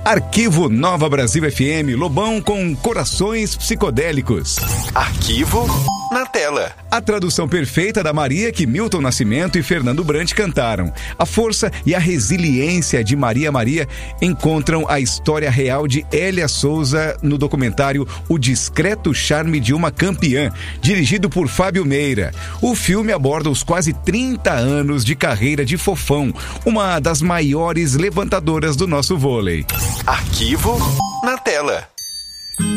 Arquivo Nova Brasil FM, Lobão com Corações Psicodélicos. Arquivo na tela. A tradução perfeita da Maria que Milton Nascimento e Fernando Brant cantaram. A força e a resiliência de Maria encontram a história real de Hélia Souza no documentário O Discreto Charme de uma Campeã, dirigido por Fábio Meira. O filme aborda os quase 30 anos de carreira de Fofão, uma das maiores levantadoras do nosso vôlei. Arquivo na tela.